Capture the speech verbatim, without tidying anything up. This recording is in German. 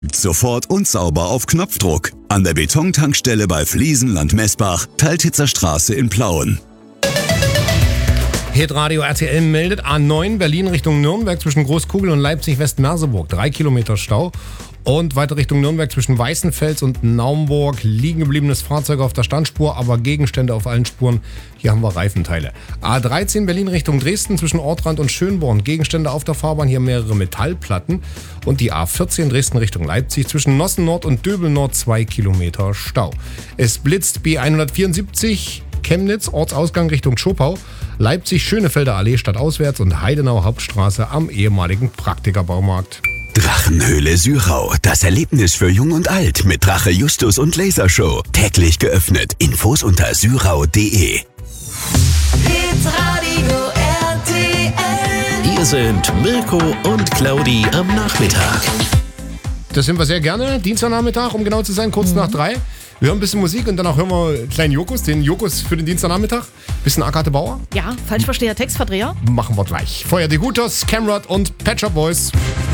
Sofort und sauber auf Knopfdruck. An der Betontankstelle bei Fliesenland-Messbach, Teiltitzer Straße in Plauen. Hitradio R T L meldet A neun Berlin Richtung Nürnberg zwischen Großkugel und Leipzig-West-Merseburg. Drei Kilometer Stau. Und weiter Richtung Nürnberg zwischen Weißenfels und Naumburg. Liegen gebliebenes Fahrzeug auf der Standspur, aber Gegenstände auf allen Spuren. Hier haben wir Reifenteile. A dreizehn Berlin Richtung Dresden zwischen Ortrand und Schönborn. Gegenstände auf der Fahrbahn, hier mehrere Metallplatten. Und die A vierzehn Dresden Richtung Leipzig zwischen Nossen Nord und Döbel Nord. Zwei Kilometer Stau. Es blitzt B hundertvierundsiebzig Chemnitz, Ortsausgang Richtung Schopau. Leipzig, Schönefelder Allee stadtauswärts und Heidenau Hauptstraße am ehemaligen Praktikerbaumarkt. Drachenhöhle Syrau, das Erlebnis für Jung und Alt mit Drache Justus und Lasershow. Täglich geöffnet. Infos unter syrau punkt de. Hitradio R T L. Hier sind Mirko und Claudi am Nachmittag. Das sind wir sehr gerne. Dienstagnachmittag, um genau zu sein, kurz mhm. nach drei. Wir hören ein bisschen Musik und danach hören wir kleinen Jokus, den Jokus für den Dienstagnachmittag. Bisschen Agathe Bauer. Ja, Falschversteher, Textverdreher. Machen wir gleich. Vorher die Gutos, Camrod und Pet Shop Boys.